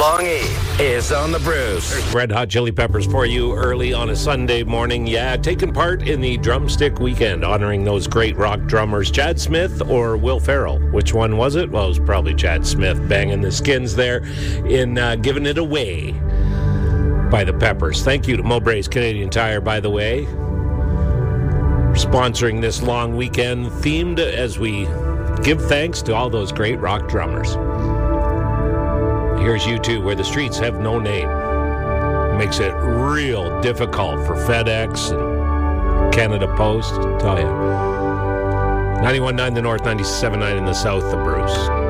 Long E is on the Bruce. Red Hot Chili Peppers for you early on a Sunday morning. Yeah, taking part in the Drumstick Weekend, honoring those great rock drummers, Chad Smith or Will Ferrell. Which one was it? Well, it was probably Chad Smith banging the skins there in Giving It Away by the Peppers. Thank you to Mowbray's Canadian Tire, by the way, sponsoring this long weekend, themed as we give thanks to all those great rock drummers. Here's U2, Where the Streets Have No Name. Makes it real difficult for FedEx and Canada Post, I tell you. 91.9 the north, 97.9 in the south, the Bruce.